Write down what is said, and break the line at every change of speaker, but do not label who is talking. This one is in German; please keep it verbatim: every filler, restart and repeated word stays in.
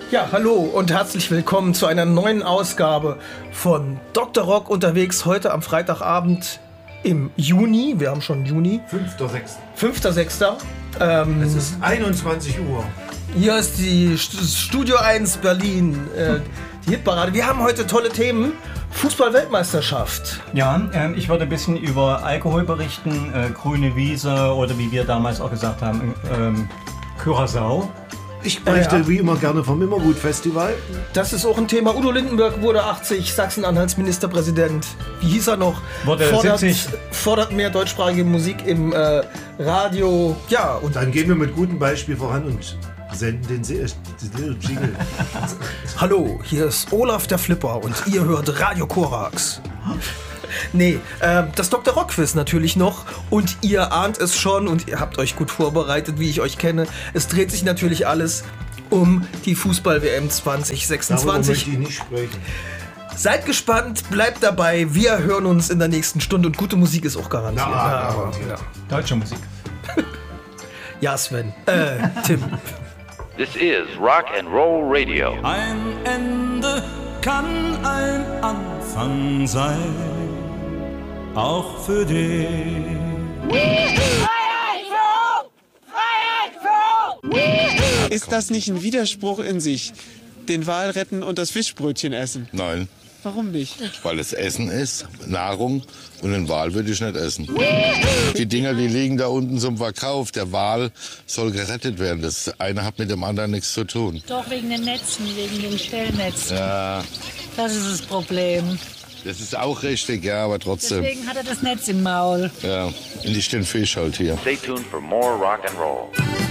Ja, hallo und herzlich willkommen zu einer neuen Ausgabe von Doktor Rock unterwegs, heute am Freitagabend im Juni. Wir haben schon Juni.
fünfter sechster
fünfter sechster Ähm,
es ist einundzwanzig Uhr.
Hier ist die Studio eins Berlin, äh, die Hitparade. Wir haben heute tolle Themen. Fußball-Weltmeisterschaft.
Ja, äh, ich würde ein bisschen über Alkohol berichten, äh, grüne Wiese oder wie wir damals auch gesagt haben, ähm, Curaçao.
Ich berichte ja. wie immer gerne vom Immergut-Festival.
Das ist auch ein Thema. Udo Lindenberg wurde achtzig, Sachsen-Anhalts Ministerpräsident. Wie hieß er noch?
Wurde
fordert,
siebzig.
Fordert mehr deutschsprachige Musik im äh, Radio. Ja, und
dann gehen wir mit gutem Beispiel voran und senden den Se- den Jingle.
Hallo, hier ist Olaf der Flipper und ihr hört Radio Korax. Nee, äh, das Doktor Rock-Quiz natürlich noch und ihr ahnt es schon und ihr habt euch gut vorbereitet, wie ich euch kenne. Es dreht sich natürlich alles um die Fußball-W M zwanzig sechsundzwanzig.
Darüber möchte ich nicht sprechen.
Seid gespannt, bleibt dabei, wir hören uns in der nächsten Stunde und gute Musik ist auch garantiert.
Na,
ja,
aber,
ja.
Deutsche Musik.
Ja, Sven. Äh, Tim.
This is Rock and Roll Radio.
Ein Ende kann ein Anfang sein, auch für dich.
Ist das nicht ein Widerspruch in sich? Den Wal retten und das Fischbrötchen essen?
Nein.
Warum nicht?
Weil es Essen ist, Nahrung, und den Wal würde ich nicht essen. Die Dinger, die liegen da unten zum Verkauf. Der Wal soll gerettet werden. Das eine hat mit dem anderen nichts zu tun.
Doch wegen den Netzen, wegen den Stellnetzen.
Ja.
Das ist das Problem.
Das ist auch richtig, ja, aber trotzdem.
Deswegen hat er das Netz im Maul.
Ja, und ich den Fisch halt hier.
Stay tuned for more Rock and Roll.